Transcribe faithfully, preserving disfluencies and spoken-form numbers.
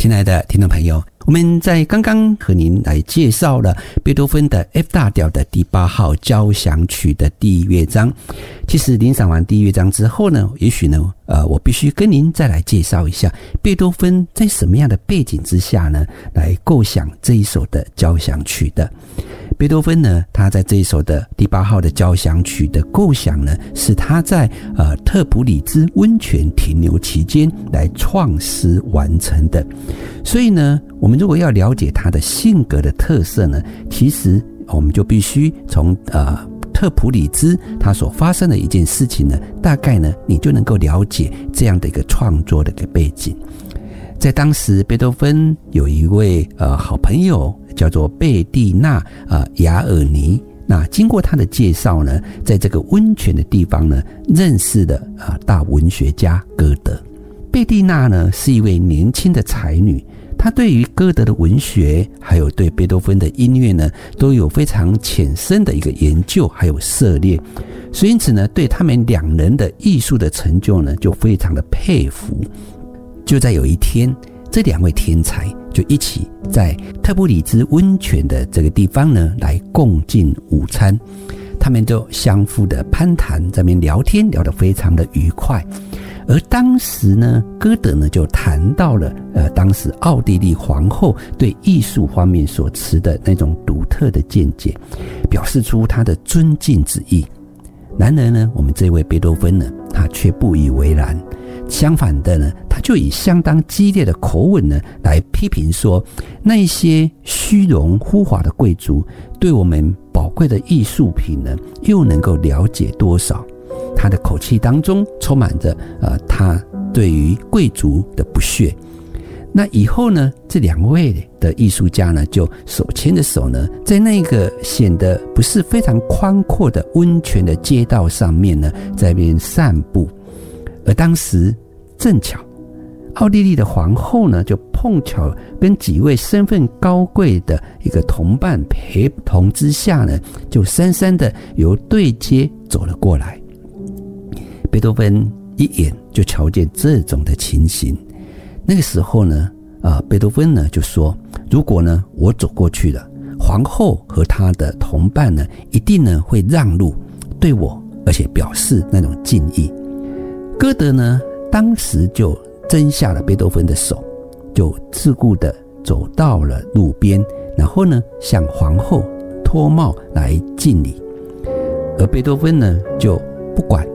亲爱的听众朋友，我们在刚刚和您来介绍了贝多芬的 F 大调的第八号交响曲的第一乐章。其实聆赏完第一乐章之后呢，也许呢，呃，我必须跟您再来介绍一下贝多芬在什么样的背景之下呢，来构想这一首的交响曲的。贝多芬呢，他在这一首的第八号的交响曲的构想呢，是他在呃特普里兹温泉停留期间来创诗完成的。所以呢，我们如果要了解他的性格的特色呢，其实我们就必须从呃特普里兹他所发生的一件事情呢，大概呢你就能够了解这样的一个创作的一个背景。在当时，贝多芬有一位呃好朋友叫做贝蒂娜呃雅尔尼。那经过他的介绍呢，在这个温泉的地方呢，认识了呃大文学家歌德。贝蒂娜呢是一位年轻的才女，她对于歌德的文学，还有对贝多芬的音乐呢，都有非常浅深的一个研究，还有涉猎。所以因此呢，对他们两人的艺术的成就呢，就非常的佩服。就在有一天，这两位天才就一起在特普里兹温泉的这个地方呢，来共进午餐。他们就相互的攀谈，在那边聊天，聊得非常的愉快。而当时呢，歌德呢就谈到了呃，当时奥地利皇后对艺术方面所持的那种独特的见解，表示出他的尊敬之意。然而呢，我们这位贝多芬呢，他却不以为然。相反的呢，他就以相当激烈的口吻呢，来批评说，那些虚荣忽华的贵族对我们宝贵的艺术品呢，又能够了解多少？他的口气当中充满着呃，他对于贵族的不屑。那以后呢，这两位的艺术家呢，就手牵着手呢，在那个显得不是非常宽阔的温泉的街道上面呢，在那边散步。而当时正巧，奥地利的皇后呢，就碰巧跟几位身份高贵的一个同伴陪同之下呢，就姗姗的由对街走了过来。贝多芬一眼就瞧见这种的情形。那个时候呢，呃，贝多芬呢就说，如果呢我走过去了，皇后和她的同伴呢，一定呢会让路对我，而且表示那种敬意。歌德呢，当时就挣下了贝多芬的手，就自顾地走到了路边，然后呢，向皇后脱帽来敬礼。而贝多芬呢，就不管